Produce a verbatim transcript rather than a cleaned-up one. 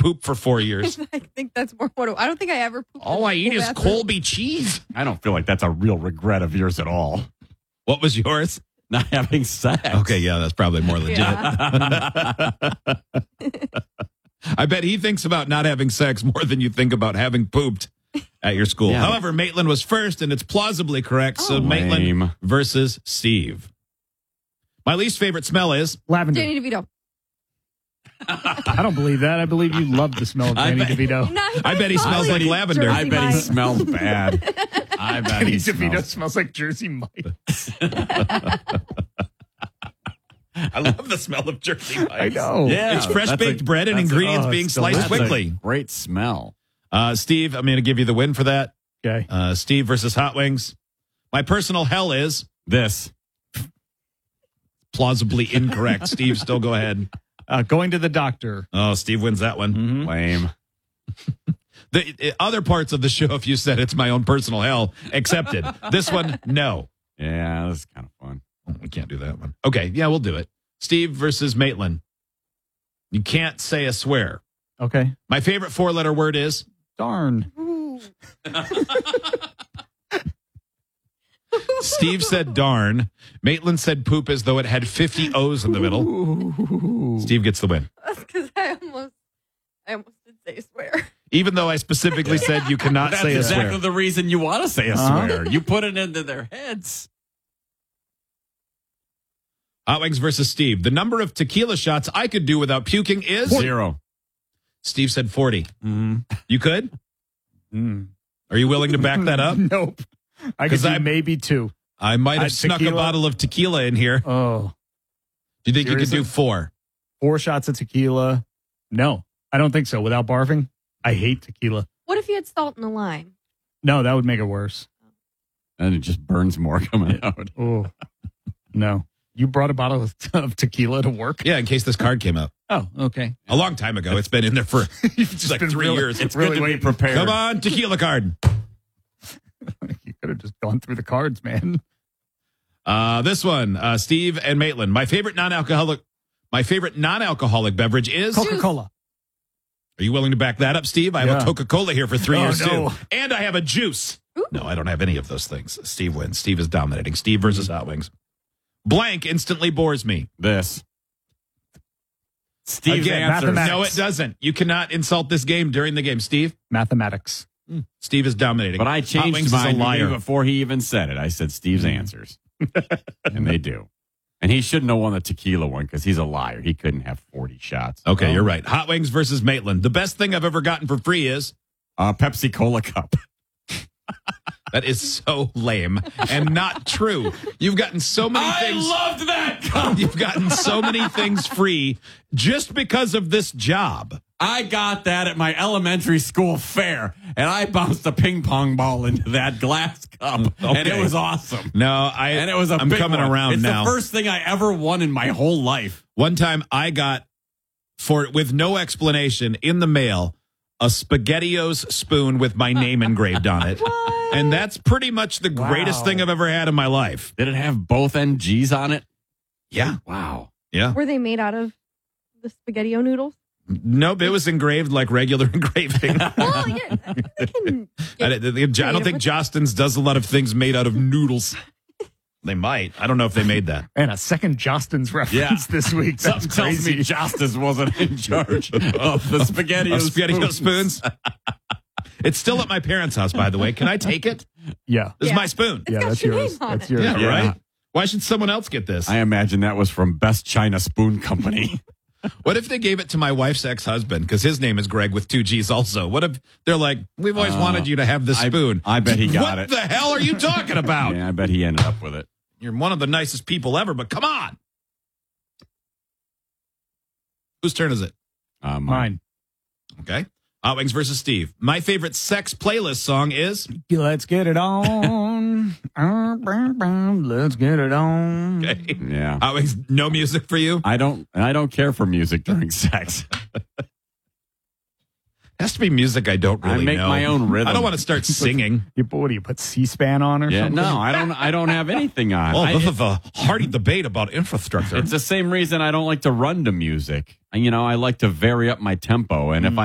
poop for four years. I think that's more what I don't think I ever pooped. All I eat is Colby cheese. I don't feel like that's a real regret of yours at all. What was yours? Not having sex. Okay, yeah, that's probably more legit. Yeah. I bet he thinks about not having sex more than you think about having pooped at your school. Yeah. However, Maitland was first, and it's plausibly correct. So Oh. Maitland Lame. versus Steve. My least favorite smell is Lavender. Danny DeVito. I don't believe that. I believe you love the smell of I Danny bet- DeVito. No, he I bet he smells like Jersey lavender. I bet he Mike. smells bad. I bet Danny he DeVito smells. smells like Jersey Mike. I love the smell of Jersey Mike's. I know. Yeah, It's fresh that's baked a- bread and that's a- ingredients oh, being it's sliced That's a quickly. great smell. Uh, Steve, I'm going to give you the win for that. Okay. Uh, Steve versus Hot Wings. My personal hell is This. plausibly incorrect. Steve, still go ahead. Uh, going to the doctor. Oh, Steve wins that one. Lame. The uh, other parts of the show, if you said it's my own personal hell, accepted. This one, no. Yeah, this is kind of fun. Oh, we can't do that one. Okay, yeah, we'll do it. Steve versus Maitland. You can't say a swear. Okay. My favorite four-letter word is Darn. Ooh. Steve said darn. Maitland said poop as though it had fifty O's in the middle. Ooh. Steve gets the win. That's because I almost, I almost did say swear. Even though I specifically said you cannot That's say a exactly swear. the reason you want to say a Uh-huh. swear. You put it into their heads. Hot Wings versus Steve. The number of tequila shots I could do without puking is Zero. Steve said forty. Mm. You could? Mm. Are you willing to back that up? Nope. I 'Cause could do I- maybe two. I might have Uh, snuck tequila? a bottle of tequila in here. Oh. Do you think you could Seriously? do four? Four shots of tequila. No, I don't think so. Without barfing. I hate tequila. What if you had salt and a lime? No, that would make it worse. And it just burns more coming out. Oh. No. You brought a bottle of, of tequila to work? Yeah, in case this card came up. Oh, okay. A long time ago. It's been in there for You've just like been three really- years. It's really good to be waiting. prepared. Come on, tequila card. You could have just gone through the cards, man. Uh, this one, uh, Steve and Maitland. My favorite non-alcoholic, my favorite non-alcoholic beverage is. Coca-Cola. Are you willing to back that up, Steve? I have Yeah. a Coca-Cola here for three Oh, years no. too, and I have a juice. Ooh. No, I don't have any of those things. Steve wins. Steve is dominating. Steve versus Hot Wings. Blank instantly bores me. This. Steve's Again, answers. mathematics. no, it doesn't. You cannot insult this game during the game, Steve. Mathematics. Steve is dominating. But I Hot changed Wings mine is a liar. before he even said it. I said Steve's answers. And they do. And he shouldn't have won the tequila one because he's a liar. He couldn't have forty shots. Okay, Oh. you're right. Hot Wings versus Maitland. The best thing I've ever gotten for free is Uh, Pepsi Cola cup. that is so lame and not true. You've gotten so many I things. loved that cup. You've gotten so many things free just because of this job. I got that at my elementary school fair, and I bounced a ping pong ball into that glass cup, and it Okay. was awesome. No, I. And it was a I'm big coming one. around it's now. the first thing I ever won in my whole life. One time I got for with no explanation in the mail a SpaghettiOs spoon with my name engraved on it. And that's pretty much the greatest Wow. thing I've ever had in my life. Did it have both N Gs on it? Yeah. Wow. Yeah. Were they made out of the spaghetti-o noodles? Nope, it was engraved like regular engraving. Well, yeah, I can I, get don't- I don't think Jostens does a lot of things made out of noodles. They might. I don't know if they made that. And a second Justin's reference Yeah. this week. That's Something tells crazy. me Justice wasn't in charge of the spaghetti Of SpaghettiOs spoons. It's still at my parents' house, by the way. Can I take it? Yeah. This is Yeah. my spoon. It's Yeah, got that's your yours. name on That's it. yours. Yeah, Yeah. right? Why should someone else get this? I imagine that was from Best China Spoon Company. What if they gave it to my wife's ex-husband? Because his name is Greg with two G's also. What if they're like, we've always Uh, wanted you to have this I- spoon. I bet he got what it. What the hell are you talking about? Yeah, I bet he ended up with it. You're one of the nicest people ever, but come on. Whose turn is it? Uh, Mine. Okay. Hot Wings versus Steve. My favorite sex playlist song is... Let's get it on. Let's get it on. Okay. Yeah. Hot Wings, no music for you? I don't I don't care for music during sex. Has to be music I don't I really make know. my own rhythm. I don't want to start singing. You, what do you put C-SPAN on or Yeah, something? no, I don't I don't have anything on. Well, I- this is a hearty debate about infrastructure. it's the same reason I don't like to run to music. You know, I like to vary up my tempo, and if I